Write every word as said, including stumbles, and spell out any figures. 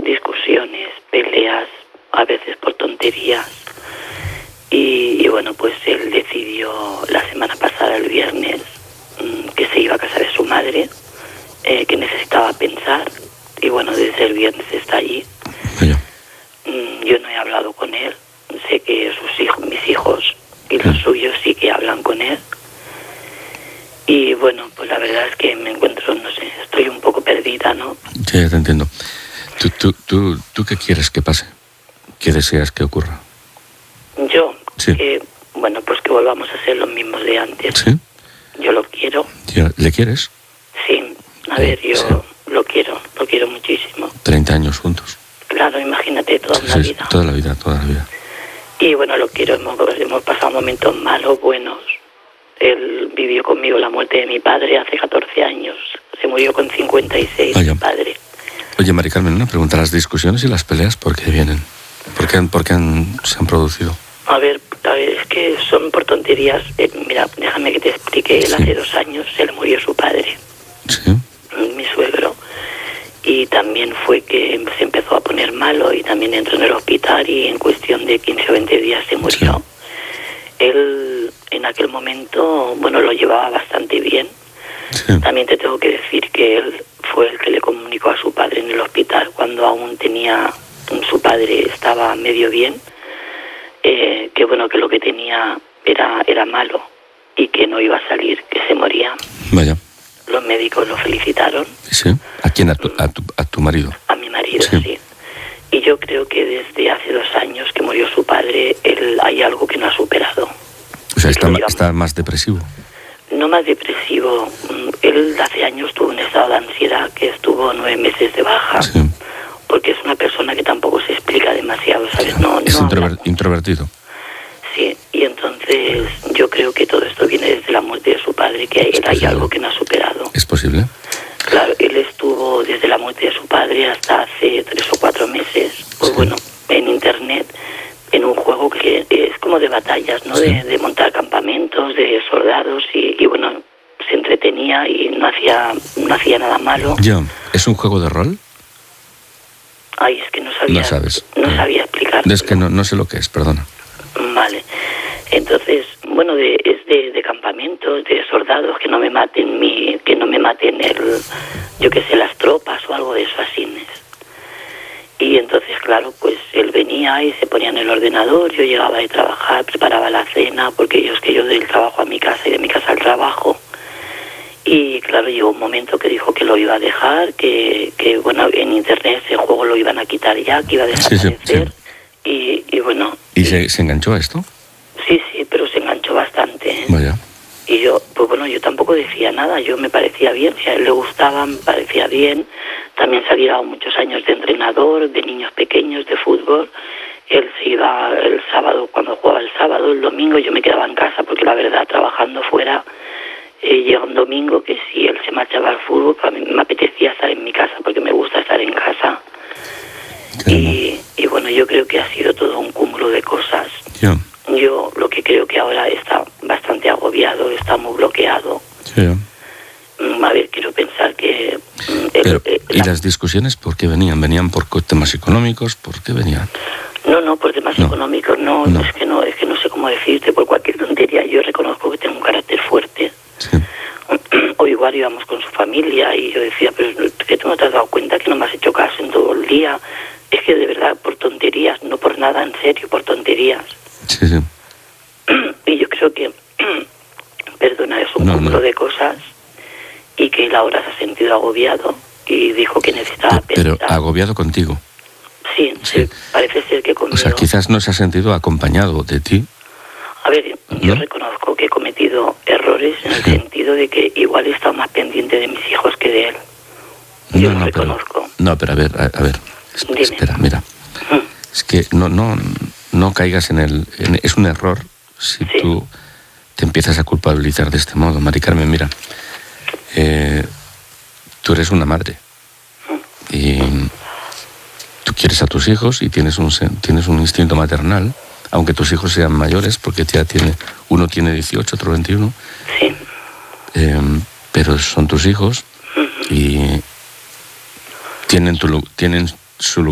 discusiones, peleas, a veces por tonterías. Y, y bueno, pues él decidió la semana pasada, el viernes, que se iba a casa de su madre, eh, que necesitaba pensar. Y bueno, desde el viernes está allí. Vaya. Yo no he hablado con él. Sé que sus hijos, mis hijos y los Sí. suyos sí que hablan con él. Y bueno, pues la verdad es que me encuentro, no sé, estoy un poco perdida, ¿no? Sí, ya te entiendo. ¿Tú, tú, tú, ¿Tú qué quieres que pase? ¿Qué deseas que ocurra? Yo, Sí. que, bueno, pues que volvamos a ser los mismos de antes. ¿Sí? Yo lo quiero, ¿Ya ¿Le quieres? sí. A Sí, ver, yo sí. lo quiero, lo quiero muchísimo. treinta años juntos. Claro, imagínate toda Sí, una sí, vida. toda la vida, toda la vida. Y bueno, lo quiero, hemos, hemos pasado momentos malos, buenos. Él vivió conmigo la muerte de mi padre hace catorce años. Se murió con cincuenta y seis, Vaya. mi padre. Oye, Mari Carmen, una pregunta. ¿Las discusiones y las peleas por qué vienen? ¿Por qué, han, por qué han, se han producido? A ver, a ver, es que son por tonterías. Eh, mira, déjame que te explique. Él Sí. hace dos años se le murió su padre, Sí. mi suegro. Y también fue que se empezó a poner malo y también entró en el hospital y en cuestión de quince o veinte días se murió. Sí. Él en aquel momento, bueno, lo llevaba bastante bien. Sí. También te tengo que decir que él fue el que le comunicó a su padre en el hospital cuando aún tenía, su padre estaba medio bien, eh, que bueno, que lo que tenía era, era malo y que no iba a salir, que se moría. Vaya. Los médicos lo felicitaron. ¿Sí? ¿A quién? ¿A tu, a tu, a tu marido? A mi marido, Sí. sí. Y yo creo que desde hace dos años que murió su padre, él hay algo que no ha superado. O sea, está, Lo ma- digamos. está más depresivo. No más depresivo. Mm, Él hace años tuvo un estado de ansiedad que estuvo nueve meses de baja, Sí. porque es una persona que tampoco se explica demasiado, ¿sabes? No, Es no introver- habla. introvertido. Sí, y entonces yo creo que todo esto viene desde la muerte de su padre, que él hay posible. algo que no ha superado. ¿Es posible? Claro, él estuvo desde la muerte de su padre hasta hace tres o cuatro meses, pues Sí. bueno, en internet, en un juego que es como de batallas, ¿no? Sí. De, de montar campamentos, de soldados y, y bueno, se entretenía y no hacía, no hacía nada malo. Ya. ¿Es un juego de rol? Ay, es que no sabía, No sabes. no Ah. sabía explicar. Es que no, no sé lo que es, perdona. Vale. Entonces, bueno, de, es de, de campamentos, de soldados, que no me maten mi, que no me maten el, yo qué sé, las tropas o algo de eso así. Y entonces, claro, pues él venía y se ponía en el ordenador, yo llegaba de trabajar, preparaba la cena, porque yo es que yo del trabajo a mi casa y de mi casa al trabajo. Y claro, llegó un momento que dijo que lo iba a dejar, que, que bueno, en internet ese juego lo iban a quitar ya, que iba a Sí, sí, desaparecer. Y, y bueno... ¿Y se, se enganchó a esto? Sí, sí, pero se enganchó bastante, ¿eh? Vaya. Y yo, pues bueno, yo tampoco decía nada, yo me parecía bien, si a él le gustaba, me parecía bien. También se había dado muchos años de entrenador, de niños pequeños, de fútbol. Él se iba el sábado, cuando jugaba el sábado, el domingo yo me quedaba en casa, porque la verdad, trabajando fuera, eh, llega un domingo que si él se marchaba al fútbol, a mí me apetecía estar en mi casa, porque me gusta estar en casa. Y, y bueno, yo creo que ha sido todo un cúmulo de cosas. Ya. Yo lo que creo que ahora está bastante agobiado, está muy bloqueado. Sí, ya. Mm, A ver, quiero pensar que... mm, el- Pero, eh, ¿y la- las discusiones por qué venían? ¿Venían por co- temas económicos? ¿Por qué venían? No, no, por temas No. económicos, no, No. es que no, es que no sé cómo decirte, por cualquier tontería. Yo reconozco que tengo un carácter fuerte. Sí. O igual íbamos con su familia y yo decía, pero es que tú no te has dado cuenta que no me has hecho caso en todo el día. Es que de verdad, por tonterías, no por nada, en serio, por tonterías. Sí, sí. Y yo creo que, perdona, es un No, cúmulo no. de cosas y que él ahora se ha sentido agobiado y dijo que necesitaba Pe- Pero pensar. agobiado contigo. Sí, Sí. sí, parece ser que conmigo. O sea, quizás no se ha sentido acompañado de ti. A ver, yo ¿No? reconozco que he cometido errores en el Sí. sentido de que igual he estado más pendiente de mis hijos que de él. Yo lo pero, reconozco. no, pero a ver, a, a ver. Es- Dime. Espera, mira. Mm, Es que no, no, no caigas en el... en- es un error si Sí. tú te empiezas a culpabilizar de este modo. Mari Carmen, mira. eh, tú eres una madre. Y tú quieres a tus hijos y tienes un, sen- tienes un instinto maternal, aunque tus hijos sean mayores, porque ya tiene, uno tiene dieciocho, otro veintiuno, Sí. eh, pero son tus hijos y tienen, tu, lu- tienen su lugar.